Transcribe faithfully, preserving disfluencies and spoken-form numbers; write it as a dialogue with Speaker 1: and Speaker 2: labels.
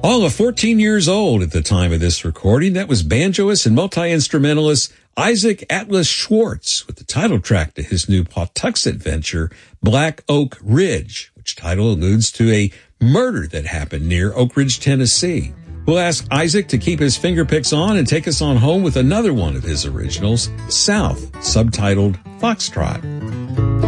Speaker 1: All of fourteen years old at the time of this recording. That was banjoist and multi-instrumentalist Isaac Atlas Schwartz with the title track to his new Pawtuxet venture, Black Oak Ridge, which title alludes to a murder that happened near Oak Ridge, Tennessee. We'll ask Isaac to keep his finger picks on and take us on home with another one of his originals, South, subtitled Foxtrot.